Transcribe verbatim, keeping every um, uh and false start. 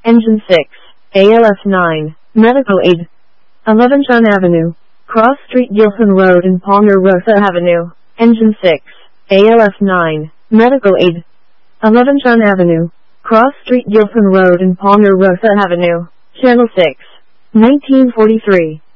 Engine six, A L F nine, Medical Aid. eleven Chun Avenue, Cross Street Gilson Road and Ponderosa Avenue. Engine six, A L F nine, Medical Aid. eleven Chun Avenue, Cross Street Gilson Road and Ponderosa Avenue. Channel six, nineteen forty-three.